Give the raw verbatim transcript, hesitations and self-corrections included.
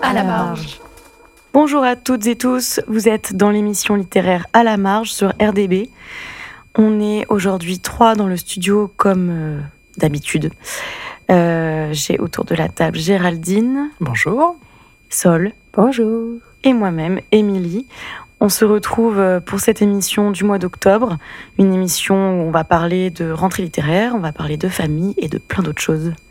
à la marge. Bonjour à toutes et tous, vous êtes dans l'émission littéraire À la marge sur R D B. On est aujourd'hui trois dans le studio comme euh, d'habitude. Euh, j'ai autour de la table Géraldine. Bonjour. Sol. Bonjour. Et moi-même, Émilie. On se retrouve pour cette émission du mois d'octobre, une émission où on va parler de rentrée littéraire, on va parler de famille et de plein d'autres choses.